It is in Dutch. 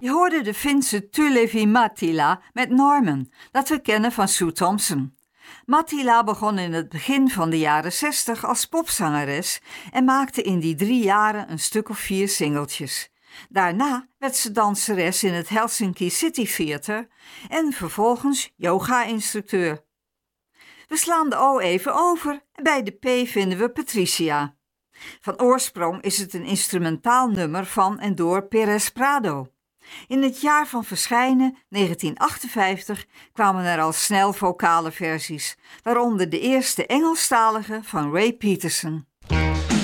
Je hoorde de Finse Tulevi Mattila met Norman, dat we kennen van Sue Thompson. Mattila begon in het begin van de jaren 60 als popzangeres en maakte in die 3 jaren een stuk of 4 singeltjes. Daarna werd ze danseres in het Helsinki City Theater en vervolgens yoga-instructeur. We slaan de O even over en bij de P vinden we Patricia. Van oorsprong is het een instrumentaal nummer van en door Pérez Prado. In het jaar van verschijnen, 1958, kwamen er al snel vocale versies, waaronder de eerste Engelstalige van Ray Peterson.